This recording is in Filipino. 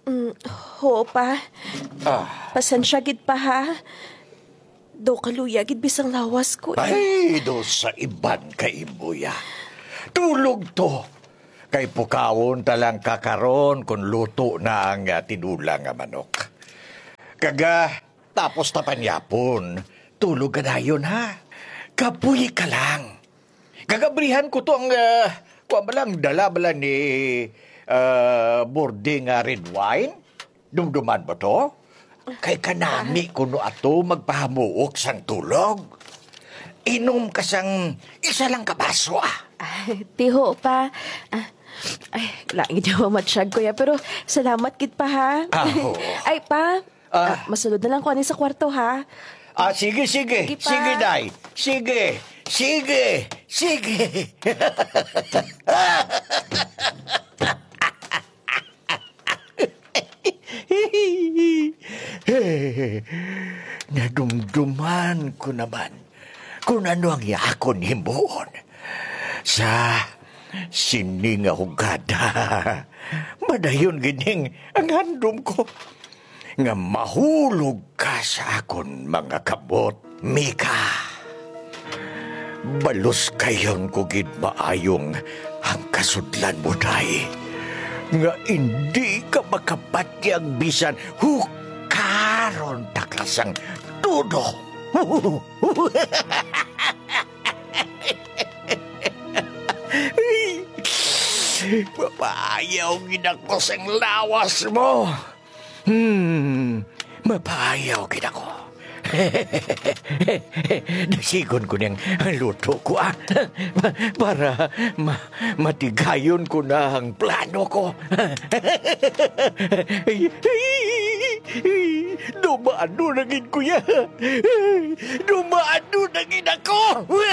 Ho pa. Ah, Pasensya gid pa ha. Do kaluya gid bisang lawas ko. ay, do sa iban kay Imbuya. Tulog to. Kay pukawon talang kakaron kung luto na ang tinulang nga manok. Kaga, tapos tapanyapon. Tulog ka na yun, ha? Kapuy ka lang. Kagabrihan ko to ang, kuha ba lang, dala ba lang ni boarding red wine? Dumduman ba to? Kay kanami kuno ato magpahamuok sang tulog. Inom ka sang isa lang kabaso, Tiho pa. Ay, lagi di ako matsyag kuya. Pero salamat gid pa ha. Oo. Ay pa, masulod na lang ko ani sa kwarto ha. Sige. Sige pa. Sige, Day. Sige. Nadumduman ko naman kung ano ang yakon himbuon. Sa sining nga hugada, madayon gining ang handom ko. Nga mahulog ka sa akon mga kabot, Mika. Balos kayon ko gid maayong ang kasudlan mo, Day. Nga hindi ka makapatyang bisan hukaron taklasang tudo. Mapayaw ginako sang lawas mo. Mapayaw ginako. Nasigon ko niyang luto ko, para matigayon ko na ang plano ko. Dumaano na gid kuya. Dumaano na gid ako.